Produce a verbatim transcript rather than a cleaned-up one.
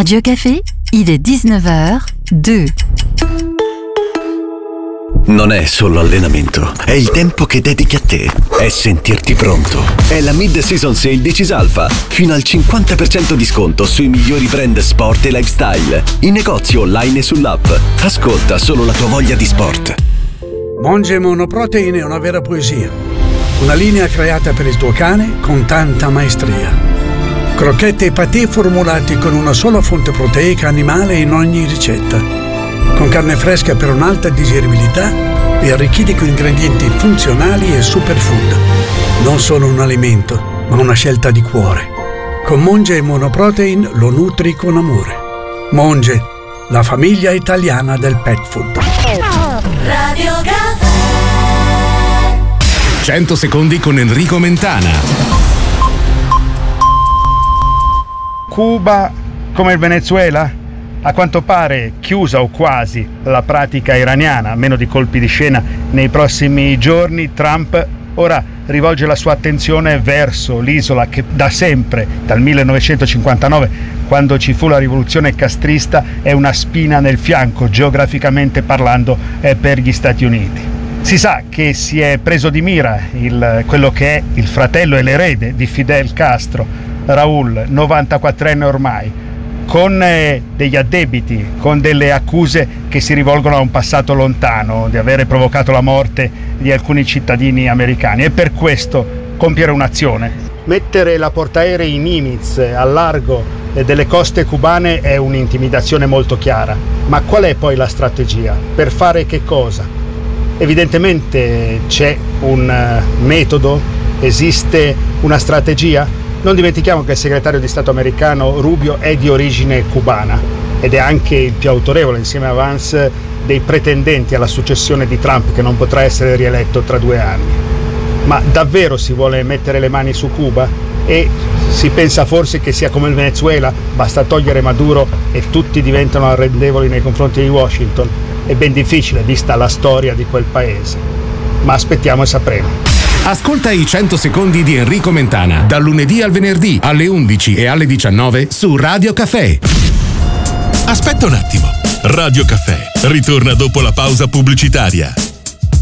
Radio Café, il est dix-neuf heures deux. Non è solo allenamento, è il tempo che dedichi a te, è sentirti pronto. È la Mid-Season Sale di Cisalfa, fino al cinquanta per cento di sconto sui migliori brand sport e lifestyle, in negozio online e sull'app. Ascolta solo la tua voglia di sport. Monge Monoprotein è una vera poesia, una linea creata per il tuo cane con tanta maestria. Crocchette e patè formulati con una sola fonte proteica animale in ogni ricetta. Con carne fresca per un'alta digeribilità e arricchiti con ingredienti funzionali e superfood. Non solo un alimento, ma una scelta di cuore. Con Monge Monoprotein lo nutri con amore. Monge, la famiglia italiana del pet food. Radio Caffè. cento secondi con Enrico Mentana. Cuba come il Venezuela? A quanto pare chiusa o quasi la pratica iraniana, a meno di colpi di scena nei prossimi giorni, Trump ora rivolge la sua attenzione verso l'isola che da sempre, dal millenovecentocinquantanove, quando ci fu la rivoluzione castrista, è una spina nel fianco, geograficamente parlando, eh, per gli Stati Uniti. Si sa che si è preso di mira il, quello che è il fratello e l'erede di Fidel Castro, Raúl, novantaquattrenne ormai, con eh, degli addebiti, con delle accuse che si rivolgono a un passato lontano, di avere provocato la morte di alcuni cittadini americani, e per questo compiere un'azione. Mettere la portaerei in Nimitz al largo delle coste cubane è un'intimidazione molto chiara, ma qual è poi la strategia? Per fare che cosa? Evidentemente c'è un uh, metodo, esiste una strategia. Non dimentichiamo che il segretario di Stato americano Rubio è di origine cubana ed è anche il più autorevole, insieme a Vance, dei pretendenti alla successione di Trump, che non potrà essere rieletto tra due anni. Ma davvero si vuole mettere le mani su Cuba? E si pensa forse che sia come il Venezuela, basta togliere Maduro e tutti diventano arrendevoli nei confronti di Washington? È ben difficile, vista la storia di quel paese. Ma aspettiamo e sapremo. Ascolta i cento secondi di Enrico Mentana, dal lunedì al venerdì alle undici e alle diciannove su Radio Cafè. Aspetta un attimo. Radio Cafè ritorna dopo la pausa pubblicitaria.